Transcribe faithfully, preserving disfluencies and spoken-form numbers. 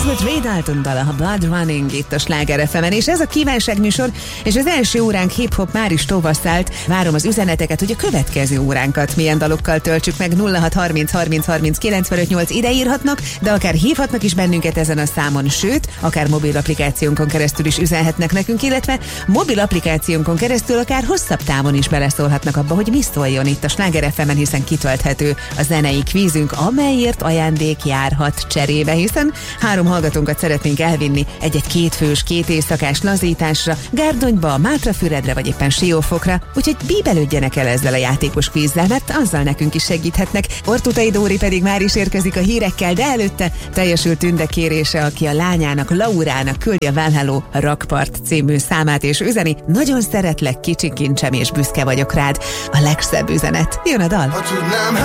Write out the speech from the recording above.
volt Ray Dalton dala, a Blood Running itt a Sláger ef emen, és ez a kívánságműsor, és az első óránk hip-hop már is tovasztált. Várom az üzeneteket, hogy a következő óránkat milyen dalokkal töltsük meg. Nulla hat harminc harminc harminc kilencvenöt nyolc ide írhatnak, de akár hívhatnak is bennünket ezen a számon, sőt, akár mobil applikációnkon keresztül is üzenhetnek nekünk, illetve mobil applikációnkon keresztül akár hosszabb távon is beleszólhatnak abba, hogy mi szóljon itt a Sláger ef emen, hiszen kitölthető a zenei kvízünk, amelyért ajándék járhat cserébe, hiszen három hallgatónkat szeretnénk elvinni egy-egy kétfős, két éjszakás lazításra, Gárdonyba, Mátrafüredre vagy éppen Siófokra, úgyhogy bíbelődjenek el ezzel a játékos kvízzel, mert azzal nekünk is segíthetnek. Ortutai Dóri pedig már is érkezik a hírekkel, de előtte teljesült Tünde kérése, aki a lányának, Laurának küldi a Well Hello Rakpart című számát, és üzeni: nagyon szeretlek, kicsi kincsem, és büszke vagyok rád. A legszebb üzenet. Jön a dal. Ha tudnám,